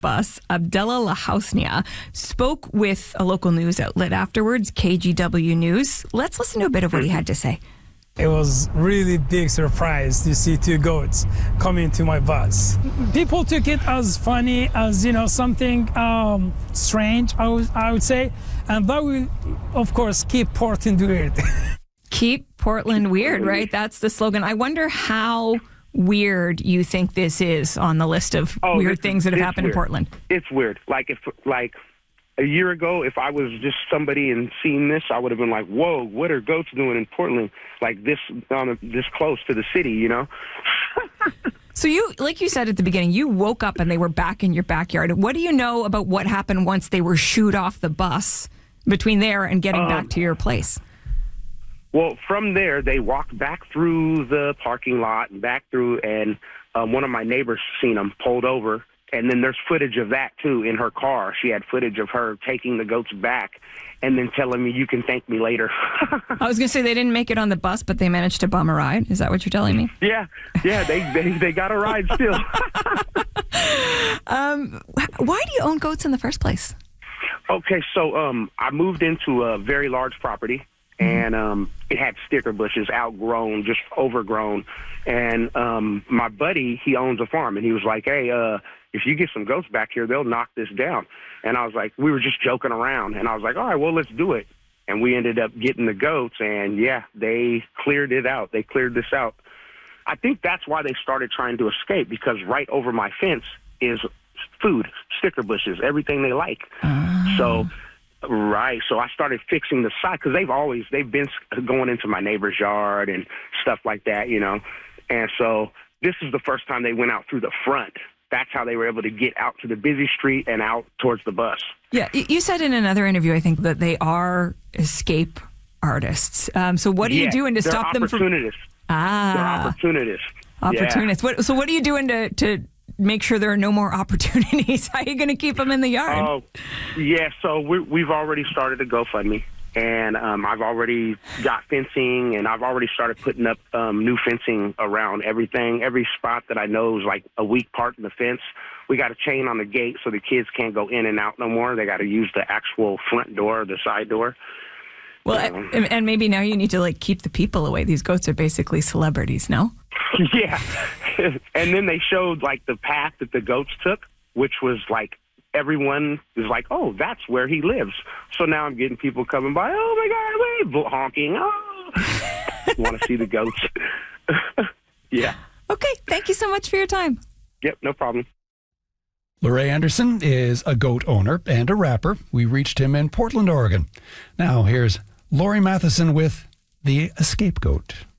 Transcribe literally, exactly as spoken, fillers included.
bus, Abdullah Lahousnia, spoke with a local news outlet afterwards, K G W News. Let's listen to a bit of what he had to say. It was really big surprise to see two goats coming to my bus. People took it as funny, as, you know, something um, strange, I would, I would say. And that will, of course, keep Portland weird. Keep Portland weird, right? That's the slogan. I wonder how weird you think this is on the list of oh, weird things that have happened weird. in Portland. It's weird. Like, if, like, a year ago, if I was just somebody and seen this, I would have been like, whoa, what are goats doing in Portland? Like this, on a, this close to the city, you know? So you, like you said at the beginning, you woke up and they were back in your backyard. What do you know about what happened once they were shooed off the bus between there and getting um, back to your place? Well, from there, they walked back through the parking lot and back through, and um, one of my neighbors seen them, pulled over. And then there's footage of that, too, in her car. She had footage of her taking the goats back and then telling me, you can thank me later. I was going to say they didn't make it on the bus, but they managed to bum a ride. Is that what you're telling me? Yeah. Yeah, they they, they got a ride still. um, why do you own goats in the first place? Okay, so um, I moved into a very large property. And um, it had sticker bushes, outgrown, just overgrown. And um, my buddy, he owns a farm, and he was like, hey, uh, if you get some goats back here, they'll knock this down. And I was like, we were just joking around. And I was like, all right, well, let's do it. And we ended up getting the goats, and, yeah, they cleared it out. They cleared this out. I think that's why they started trying to escape, because right over my fence is food, sticker bushes, everything they like. Uh. So... Right. So I started fixing the side because they've always, they've been going into my neighbor's yard and stuff like that, you know. And so this is the first time they went out through the front. That's how they were able to get out to the busy street and out towards the bus. Yeah. You said in another interview, I think, that they are escape artists. Um, so what are yeah, you doing to stop them from... opportunists. Ah. They're opportunists. Opportunists. Yeah. What, so what are you doing to... to make sure there are no more opportunities? How are you going to keep them in the yard? Oh, yeah. So we, we've already started a GoFundMe, and um, I've already got fencing, and I've already started putting up um, new fencing around everything. Every spot that I know is like a weak part in the fence. We got a chain on the gate so the kids can't go in and out no more. They got to use the actual front door, the side door. Well, um, and maybe now you need to like keep the people away. These goats are basically celebrities, no? Yeah. And then they showed like the path that the goats took, which was like everyone is like, oh, that's where he lives. So now I'm getting people coming by, oh my God, wait, honking, oh, want to see the goats. Yeah. Okay. Thank you so much for your time. Yep, no problem. Lorray Anderson is a goat owner and a rapper. We reached him in Portland, Oregon. Now here's Laurie Matheson with The Escape Goat.